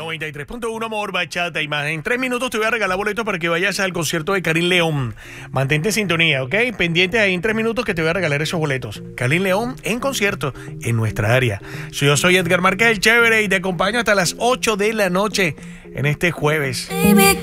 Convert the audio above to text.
93.1 Amor, Bachata y más. En 3 minutos te voy a regalar boletos para que vayas al concierto de Karim León. Mantente en sintonía, ¿ok? Pendiente ahí en 3 minutos que te voy a regalar esos boletos. Karim León en concierto en nuestra área. Yo soy Edgar Márquez el Chévere y te acompaño hasta las 8 de la noche en este jueves.